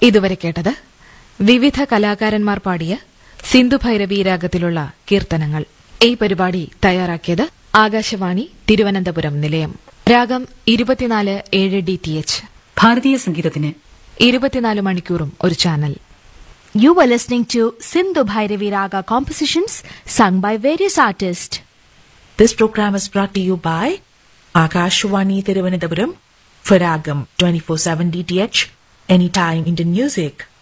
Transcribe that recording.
ഇതുവരെ കേട്ടത് വിവിധ കലാകാരന്മാർ പാടിയ സിന്ധുഭൈരവി രാഗത്തിലുള്ള കീർത്തനങ്ങൾ. ഈ പരിപാടി തയ്യാറാക്കിയത് ആകാശവാണി തിരുവനന്തപുരം നിലയം. രാഗം 24/7 DTH. ഭാരതീയ സംഗീതത്തിന് 24 മണിക്കൂറും ഒരു channel. You were listening to Sindhu Bhairavi Raga compositions sung by various artists. This program is brought to you by Akashvani Thiruvananthapuram for Ragam 24/7 DTH, anytime Indian music.